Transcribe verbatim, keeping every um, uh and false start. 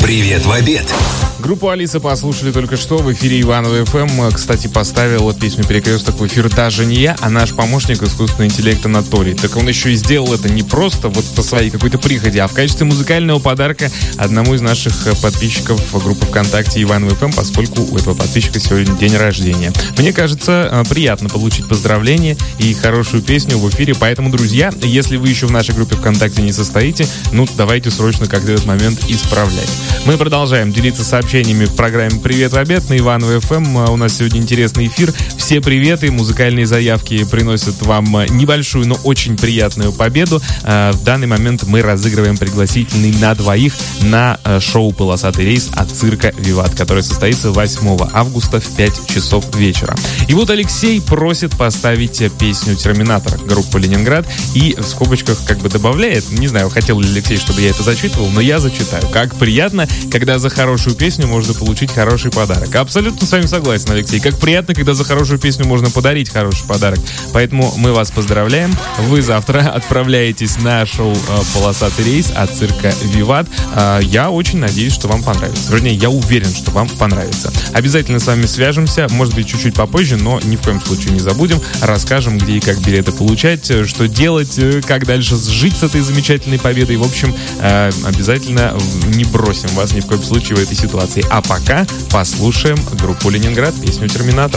Привет в обед. Группу Алиса послушали только что в эфире Иваново эф эм. Кстати, поставила песню «Перекресток» в эфир даже не я, а наш помощник искусственного интеллекта Анатолий. Так он еще и сделал это не просто вот по своей какой-то приходе, а в качестве музыкального подарка одному из наших подписчиков группы ВКонтакте Иваново эф эм, поскольку у этого подписчика сегодня день рождения. Мне кажется, приятно получить поздравление и хорошую песню в эфире. Поэтому, друзья, если вы еще в нашей группе ВКонтакте не состоите, ну, давайте срочно как-то этот момент исправлять. Мы продолжаем делиться сообщениями в программе «Привет в обед» на Иваново эф эм. У нас сегодня интересный эфир. Все приветы, музыкальные заявки приносят вам небольшую, но очень приятную победу. В данный момент мы разыгрываем пригласительный на двоих на шоу «Полосатый рейс» от цирка «Виват», которое состоится восьмого августа в пять часов вечера. И вот Алексей просит поставить песню «Терминатор» группы «Ленинград» и в скобочках как бы добавляет, не знаю, хотел ли Алексей, чтобы я это зачитывал, но я зачитаю. Как приятно, когда за хорошую песню можно получить хороший подарок. Абсолютно с вами согласен, Алексей. Как приятно, когда за хорошую песню можно подарить хороший подарок. Поэтому мы вас поздравляем. Вы завтра отправляетесь на шоу «Полосатый рейс» от цирка «Виват». Я очень надеюсь, что вам понравится. Вернее, я уверен, что вам понравится. Обязательно с вами свяжемся. Может быть, чуть-чуть попозже, но ни в коем случае не забудем. Расскажем, где и как билеты получать, что делать, как дальше жить с этой замечательной победой. В общем, обязательно не бросим вас ни в коем случае в этой ситуации. А пока послушаем группу «Ленинград», песню «Терминатор».